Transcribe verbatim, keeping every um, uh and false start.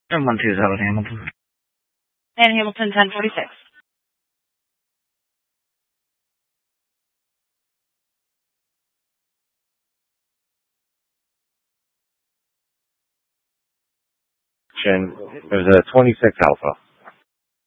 And one two seven Hamilton. And Hamilton ten forty-six. Shin, it was a twenty-six Alpha.